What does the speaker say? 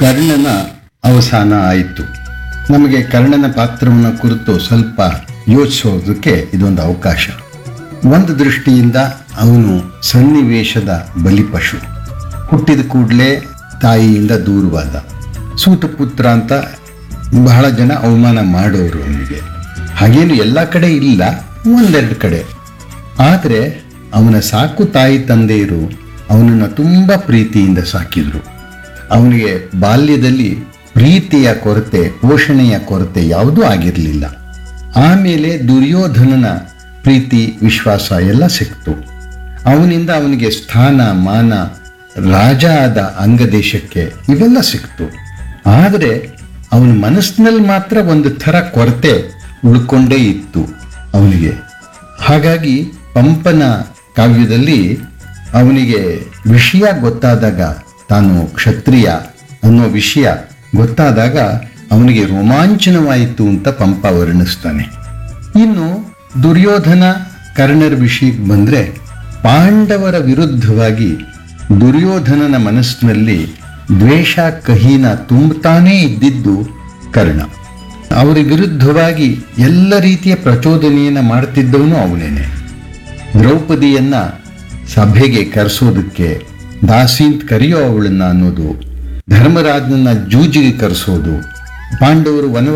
ಕರ್ಣನ ಅವಸಾನ ಆಯಿತು. ನಮಗೆ ಕರ್ಣನ ಪಾತ್ರವನ್ನು ಕುರಿತು ಸ್ವಲ್ಪ ಯೋಚಿಸೋದಕ್ಕೆ ಇದೊಂದು ಅವಕಾಶ. ಒಂದು ದೃಷ್ಟಿಯಿಂದ ಅವನು ಸನ್ನಿವೇಶದ ಬಲಿಪಶು. ಹುಟ್ಟಿದ ಕೂಡಲೇ ತಾಯಿಯಿಂದ ದೂರವಾದ ಸೂತಪುತ್ರ ಅಂತ ಬಹಳ ಜನ ಅವಮಾನ ಮಾಡೋರು ಅವನಿಗೆ. ಹಾಗೇನು ಎಲ್ಲ ಕಡೆ ಇಲ್ಲ, ಒಂದೆರಡು ಕಡೆ. ಆದರೆ ಅವನ ಸಾಕು ತಾಯಿ ತಂದೆಯರು ಅವನನ್ನು ತುಂಬ ಪ್ರೀತಿಯಿಂದ ಸಾಕಿದರು. ಅವನಿಗೆ ಬಾಲ್ಯದಲ್ಲಿ ಪ್ರೀತಿಯ ಕೊರತೆ, ಪೋಷಣೆಯ ಕೊರತೆ ಯಾವುದೂ ಆಗಿರಲಿಲ್ಲ. ಆಮೇಲೆ ದುರ್ಯೋಧನನ ಪ್ರೀತಿ, ವಿಶ್ವಾಸ ಎಲ್ಲ ಸಿಕ್ತು. ಅವನಿಂದ ಅವನಿಗೆ ಸ್ಥಾನ, ಮಾನ, ರಾಜ ಆದ ಅಂಗದೇಶಕ್ಕೆ ಇವೆಲ್ಲ ಸಿಕ್ತು. ಆದರೆ ಅವನ ಮನಸ್ಸಿನಲ್ಲಿ ಮಾತ್ರ ಒಂದು ಥರ ಕೊರತೆ ಉಳ್ಕೊಂಡೇ ಇತ್ತು ಅವನಿಗೆ. ಹಾಗಾಗಿ ಪಂಪನ ಕಾವ್ಯದಲ್ಲಿ ಅವನಿಗೆ ವಿಷಯ ಗೊತ್ತಾದಾಗ, ತಾನು ಕ್ಷತ್ರಿಯ ಅನ್ನೋ ವಿಷಯ ಗೊತ್ತಾದಾಗ ಅವನಿಗೆ ರೋಮಾಂಚನವಾಯಿತು ಅಂತ ಪಂಪ ವರ್ಣಿಸ್ತಾನೆ. ಇನ್ನು ದುರ್ಯೋಧನ ಕರ್ಣರ ವಿಷಯಕ್ಕೆ ಬಂದರೆ, ಪಾಂಡವರ ವಿರುದ್ಧವಾಗಿ ದುರ್ಯೋಧನನ ಮನಸ್ಸಿನಲ್ಲಿ ದ್ವೇಷ, ಕಹಿನ ತುಂಬುತ್ತಾನೇ ಇದ್ದಿದ್ದು ಕರ್ಣ. ಅವರ ವಿರುದ್ಧವಾಗಿ ಎಲ್ಲ ರೀತಿಯ ಪ್ರಚೋದನೆಯನ್ನು ಮಾಡ್ತಿದ್ದವನು ಅವನೇನೆ. ದ್ರೌಪದಿಯನ್ನ ಸಭೆಗೆ ಕರೆಸೋದಕ್ಕೆ ದಾಸೀಂತ್ ಕರೆಯೋ ಅವಳನ್ನ ಅನ್ನೋದು, ಧರ್ಮರಾಜನನ್ನ ಜೂಜಿಗೆ ಕರೆಸೋದು, ಪಾಂಡವರು